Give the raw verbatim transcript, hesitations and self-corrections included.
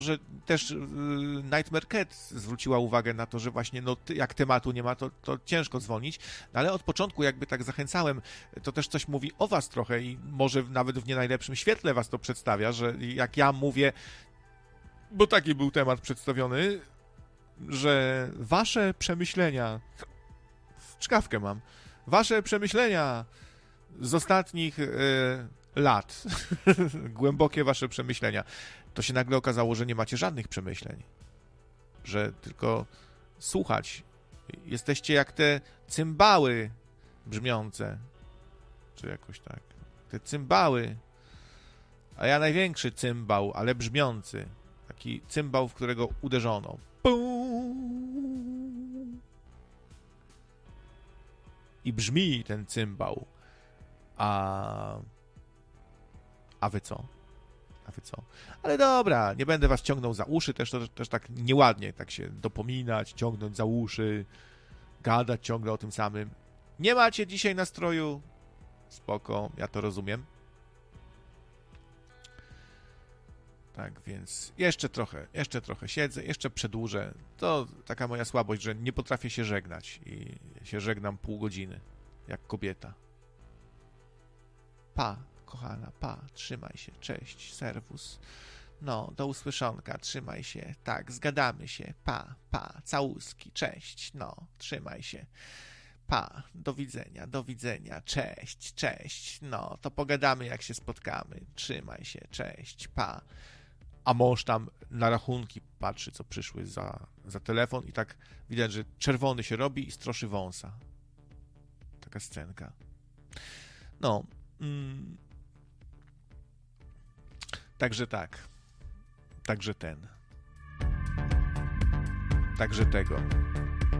że też Nightmare Cat zwróciła uwagę na to, że właśnie no, jak tematu nie ma, to, to ciężko dzwonić, no, ale od początku jakby tak zachęcałem, to też coś mówi o was trochę i może nawet w nie najlepszym świetle was to przedstawia, że jak ja mówię, bo taki był temat przedstawiony, że wasze przemyślenia, czkawkę mam, wasze przemyślenia z ostatnich y, lat, głębokie wasze przemyślenia, to się nagle okazało, że nie macie żadnych przemyśleń, że tylko słuchać. Jesteście jak te cymbały brzmiące, czy jakoś tak, te cymbały, a ja największy cymbał, ale brzmiący, taki cymbał, w którego uderzono. I brzmi ten cymbał. A... A wy co? A wy co? Ale dobra, nie będę was ciągnął za uszy, też, też, też tak nieładnie tak się dopominać, ciągnąć za uszy, gadać ciągle o tym samym. Nie macie dzisiaj nastroju? Spoko, ja to rozumiem. Tak, więc jeszcze trochę, jeszcze trochę siedzę, jeszcze przedłużę. To taka moja słabość, że nie potrafię się żegnać i się żegnam pół godziny, jak kobieta. Pa, kochana, pa, trzymaj się, cześć, serwus. No, do usłyszonka, trzymaj się, tak, zgadamy się, pa, pa, całuski, cześć, no, trzymaj się. Pa, do widzenia, do widzenia, cześć, cześć, no, to pogadamy jak się spotkamy, trzymaj się, cześć, pa. A mąż tam na rachunki patrzy, co przyszły za, za telefon i tak widać, że czerwony się robi i stroszy wąsa. Taka scenka. No. Mm, także tak. Także ten. Także tego.